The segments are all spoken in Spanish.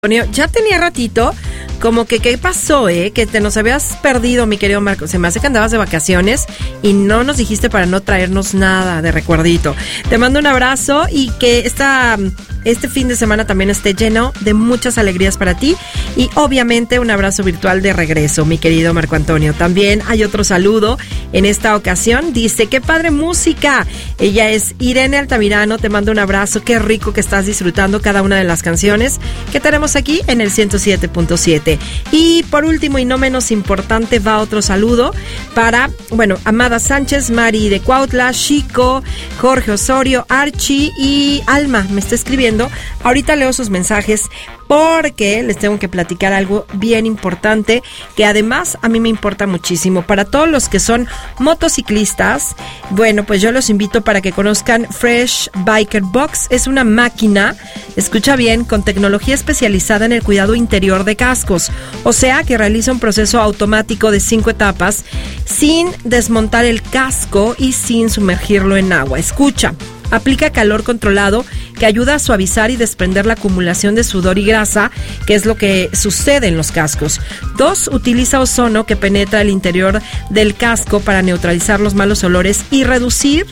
Antonio, ya tenía ratito, como que ¿qué pasó, que te nos habías perdido, mi querido Marco? Se me hace que andabas de vacaciones y no nos dijiste para no traernos nada de recuerdito. Te mando un abrazo y que este fin de semana también esté lleno de muchas alegrías para ti y obviamente un abrazo virtual de regreso, mi querido Marco Antonio. También hay otro saludo en esta ocasión, dice, ¡qué padre música! Ella es Irene Altamirano, te mando un abrazo, qué rico que estás disfrutando cada una de las canciones que tenemos aquí en el 107.7. Y por último y no menos importante va otro saludo para, Amada Sánchez, Mari de Cuautla, Chico, Jorge Osorio, Archie y Alma me está escribiendo. Ahorita leo sus mensajes porque les tengo que platicar algo bien importante que además a mí me importa muchísimo. Para todos los que son motociclistas, pues yo los invito para que conozcan Fresh Biker Box. Es una máquina, escucha bien, con tecnología especializada en el cuidado interior de cascos. O sea, que realiza un proceso automático de 5 etapas sin desmontar el casco y sin sumergirlo en agua. Escucha. Aplica calor controlado que ayuda a suavizar y desprender la acumulación de sudor y grasa, que es lo que sucede en los cascos. 2. Utiliza ozono que penetra el interior del casco para neutralizar los malos olores y reducir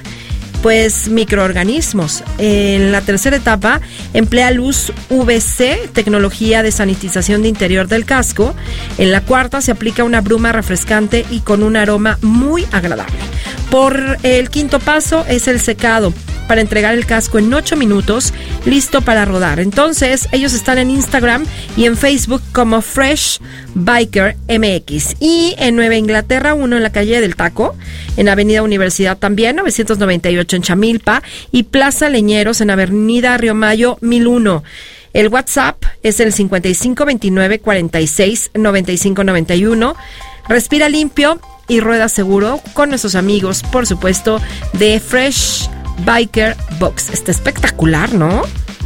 microorganismos. En la tercera etapa emplea luz UVC, tecnología de sanitización de interior del casco. En la cuarta se aplica una bruma refrescante y con un aroma muy agradable. Por el quinto paso es el secado, para entregar el casco en 8 minutos, listo para rodar. Entonces, ellos están en Instagram y en Facebook como Fresh Biker MX. Y en Nueva Inglaterra, uno en la calle del Taco, en Avenida Universidad también, 998 en Chamilpa, y Plaza Leñeros en Avenida Río Mayo, 1001. El WhatsApp es el 5529 46 95 91. Respira limpio y rueda seguro con nuestros amigos, por supuesto, de Fresh Biker Box. Está espectacular, ¿no?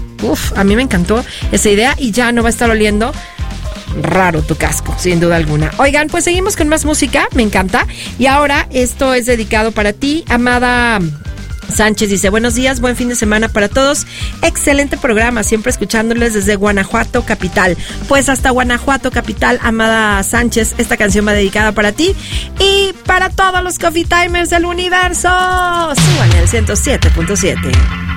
A mí me encantó esa idea y ya no va a estar oliendo raro tu casco, sin duda alguna. Oigan, pues seguimos con más música, me encanta. Y ahora esto es dedicado para ti, Amada Sánchez dice, buenos días, buen fin de semana para todos. Excelente programa, siempre escuchándoles desde Guanajuato Capital. Pues hasta Guanajuato Capital, Amada Sánchez, esta canción va dedicada para ti y para todos los Coffee Timers del universo. Suban el 107.7.